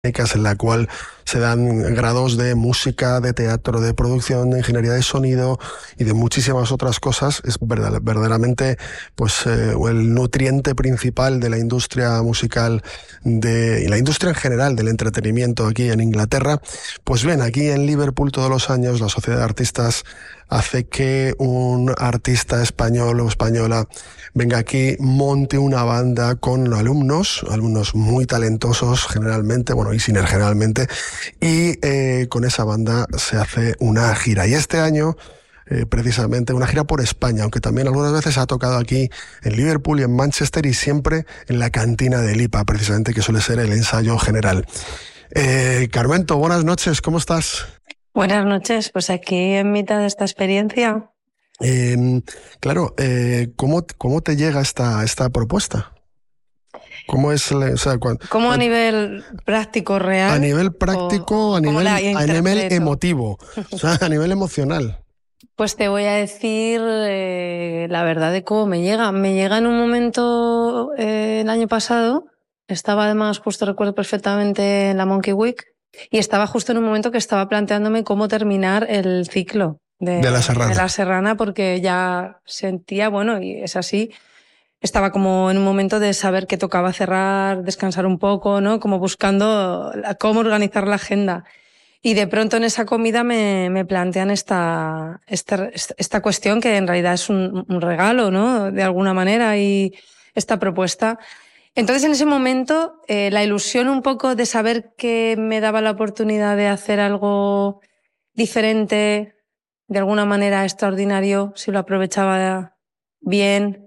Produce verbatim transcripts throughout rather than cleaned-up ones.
en la cual se dan grados de música, de teatro, de producción, de ingeniería de sonido y de muchísimas otras cosas. Es verdad, verdaderamente pues eh, el nutriente principal de la industria musical de, y la industria en general del entretenimiento aquí en Inglaterra. Pues bien, aquí en Liverpool todos los años la Sociedad de Artistas hace que un artista español o española venga aquí, monte una banda con alumnos, alumnos muy talentosos generalmente, bueno, y sin él generalmente, y eh, con esa banda se hace una gira. Y este año, eh, precisamente, una gira por España, aunque también algunas veces ha tocado aquí en Liverpool y en Manchester y siempre en la cantina del I P A, precisamente, que suele ser el ensayo general. Eh, Carmento, buenas noches, ¿cómo estás? Buenas noches, pues aquí en mitad de esta experiencia. Eh, claro, eh, ¿cómo, ¿cómo te llega esta, esta propuesta? ¿Cómo es, o sea, cuando, ¿Cómo cuando, a nivel práctico, real? A nivel práctico, o, a, nivel, a nivel emotivo, o sea, a nivel emocional. Pues te voy a decir eh, la verdad de cómo me llega. Me llega en un momento eh, el año pasado, estaba además, justo recuerdo perfectamente, en la Monkey Week, y estaba justo en un momento que estaba planteándome cómo terminar el ciclo de, de la Serrana. de la Serrana, porque ya sentía, bueno, y es así, estaba como en un momento de saber que tocaba cerrar, descansar un poco, ¿no? Como buscando cómo organizar la agenda. Y de pronto en esa comida me, me plantean esta, esta, esta cuestión que en realidad es un, un regalo, ¿no? De alguna manera, y esta propuesta. Entonces en ese momento eh, la ilusión un poco de saber que me daba la oportunidad de hacer algo diferente, de alguna manera extraordinario, si lo aprovechaba bien,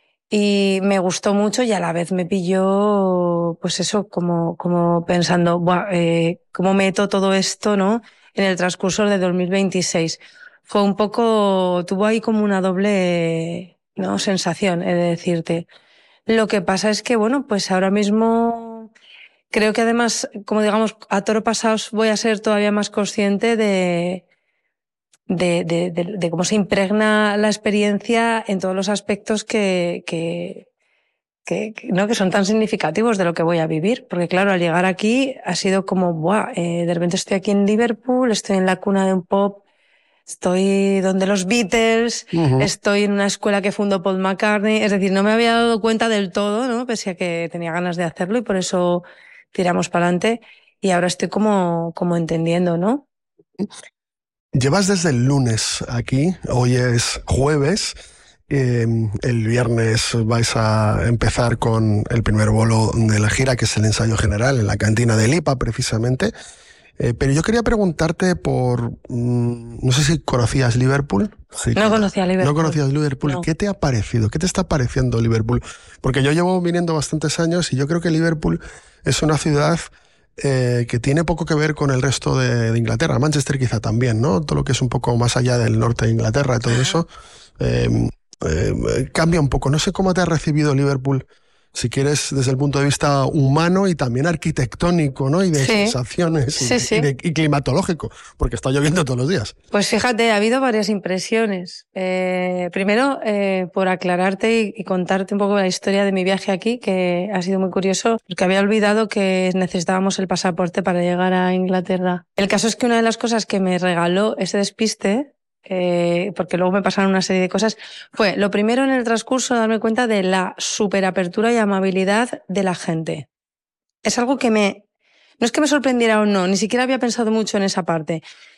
y me gustó mucho, y a la vez me pilló, pues eso, como, como pensando, buah, eh, ¿cómo meto todo esto, no? En el transcurso de dos mil veintiséis. Fue un poco, tuvo ahí como una doble, ¿no? sensación, he de decirte. Lo que pasa es que, bueno, pues ahora mismo creo que además, como digamos, a toro pasado voy a ser todavía más consciente de, de, de, de, de cómo se impregna la experiencia en todos los aspectos que, que, que, que, ¿no? que son tan significativos de lo que voy a vivir. Porque claro, al llegar aquí ha sido como, ¡buah! Eh, de repente estoy aquí en Liverpool, estoy en la cuna de un pop, estoy donde los Beatles, uh-huh. estoy en una escuela que fundó Paul McCartney. Es decir, no me había dado cuenta del todo, ¿no? Pese a que tenía ganas de hacerlo, y por eso tiramos para adelante. Y ahora estoy como, como entendiendo, ¿no? Llevas desde el lunes aquí, hoy es jueves. Eh, el viernes vais a empezar con el primer bolo de la gira, que es el ensayo general en la cantina del I P A, precisamente. Eh, pero yo quería preguntarte por... Mmm, no sé si conocías Liverpool. Sí, no conocía Liverpool. No conocías Liverpool. No. ¿Qué te ha parecido? ¿Qué te está pareciendo Liverpool? Porque yo llevo viniendo bastantes años y yo creo que Liverpool es una ciudad eh, que tiene poco que ver con el resto de, de Inglaterra. Manchester quizá también, ¿no? Todo lo que es un poco más allá del norte de Inglaterra y todo eso. Eh, eh, cambia un poco. No sé cómo te ha recibido Liverpool, si quieres, desde el punto de vista humano y también arquitectónico, ¿no? Y de sí. sensaciones sí, y, sí. Y, de, y climatológico, porque está lloviendo todos los días. Pues fíjate, ha habido varias impresiones. Eh, primero, eh, por aclararte y, y contarte un poco la historia de mi viaje aquí, que ha sido muy curioso, porque había olvidado que necesitábamos el pasaporte para llegar a Inglaterra. El caso es que una de las cosas que me regaló ese despiste, Eh, porque luego me pasaron una serie de cosas, fue lo primero en el transcurso darme cuenta de la superapertura y amabilidad de la gente. Es algo que me... No es que me sorprendiera o no, ni siquiera había pensado mucho en esa parte,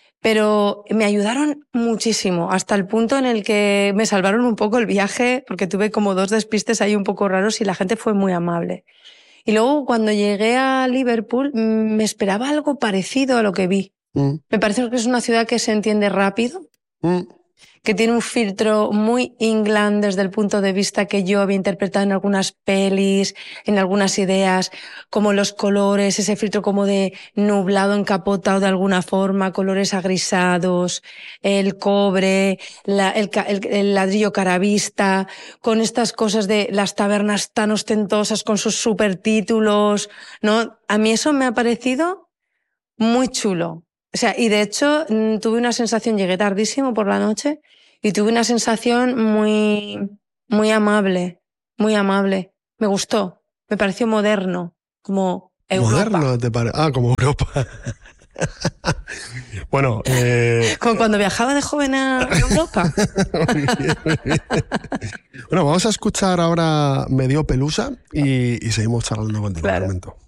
pero me ayudaron muchísimo, hasta el punto en el que me salvaron un poco el viaje, porque tuve como dos despistes ahí un poco raros y la gente fue muy amable. Y luego cuando llegué a Liverpool me esperaba algo parecido a lo que vi. Mm. Me parece que es una ciudad que se entiende rápido, Mm. que tiene un filtro muy England desde el punto de vista que yo había interpretado en algunas pelis, en algunas ideas, como los colores, ese filtro como de nublado encapotado de alguna forma, colores agrisados, el cobre, la, el, el, el ladrillo caravista, con estas cosas de las tabernas tan ostentosas con sus supertítulos, ¿no? A mí eso me ha parecido muy chulo. O sea, y de hecho tuve una sensación, llegué tardísimo por la noche y tuve una sensación muy, muy amable, muy amable. Me gustó, me pareció moderno, como Europa. Moderno, ¿te parece? Ah, como Europa. Bueno, eh... como cuando viajaba de joven a Europa. Muy bien, muy bien. Bueno, vamos a escuchar ahora Medio Pelusa y, y seguimos charlando contigo. Claro. Un momento.